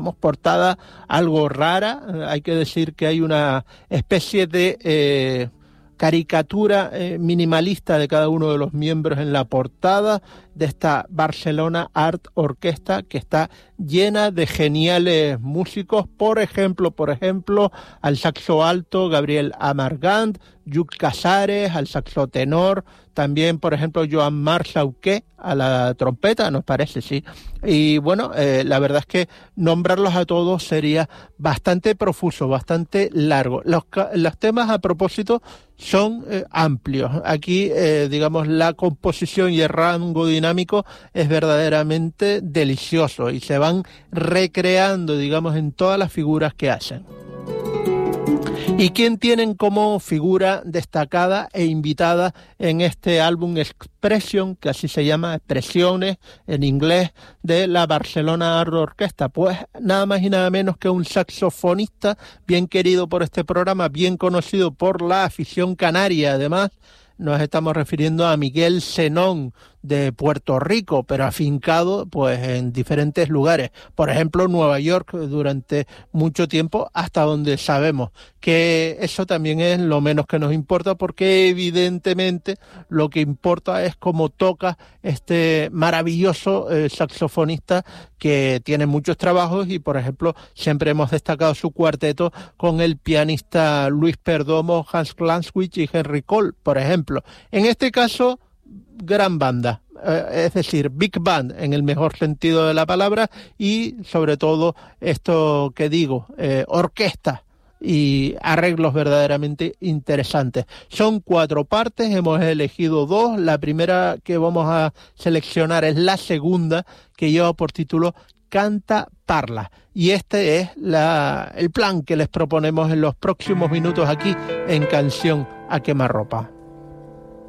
Portada algo rara, hay que decir que hay una especie de caricatura minimalista de cada uno de los miembros en la portada de esta Barcelona Art Orquestra, que está llena de geniales músicos, por ejemplo, al saxo alto Gabriel Amargant, Lluc Casares, al saxo tenor, también, por ejemplo, Joan Marsauqué a la trompeta, nos parece, sí. Y bueno, la verdad es que nombrarlos a todos sería bastante profuso, bastante largo. Los temas, a propósito, son amplios. Aquí, digamos, la composición y el rango dinámico es verdaderamente delicioso y se van recreando, digamos, en todas las figuras que hacen. ¿Y quién tienen como figura destacada e invitada en este álbum Expression, que así se llama, Expresiones en inglés, de la Barcelona Art Orquestra? Pues nada más y nada menos que un saxofonista bien querido por este programa, bien conocido por la afición canaria. Además, nos estamos refiriendo a Miguel Zenón, de Puerto Rico, pero afincado pues en diferentes lugares, por ejemplo Nueva York durante mucho tiempo, hasta donde sabemos, que eso también es lo menos que nos importa, porque evidentemente lo que importa es cómo toca este maravilloso saxofonista, que tiene muchos trabajos y, por ejemplo, siempre hemos destacado su cuarteto con el pianista Luis Perdomo, Hans Clanswich y Henry Cole, por ejemplo. En este caso, gran banda, es decir, big band en el mejor sentido de la palabra, y sobre todo esto que digo, orquesta y arreglos verdaderamente interesantes. Son 4 partes, hemos elegido 2, la primera que vamos a seleccionar es la segunda, que lleva por título Canta Parla, y este es el plan que les proponemos en los próximos minutos aquí en Canción a Quemarropa.